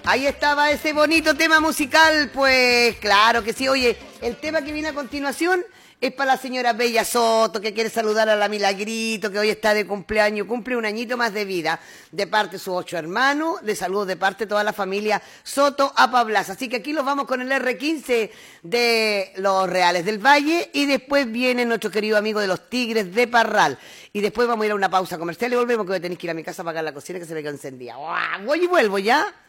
Ahí estaba ese bonito tema musical, pues claro que sí. Oye, el tema que viene a continuación es para la señora Bella Soto, que quiere saludar a la Milagrito, que hoy está de cumpleaños, cumple un añito más de vida, de parte de sus 8 hermanos, de saludos de parte de toda la familia Soto a Pablas. Así que aquí los vamos con el R15 de los Reales del Valle y después viene nuestro querido amigo de los Tigres de Parral. Y después vamos a ir a una pausa comercial y volvemos, que voy a tener que ir a mi casa a apagar la cocina que se me quedó encendida. ¡Voy y vuelvo ya!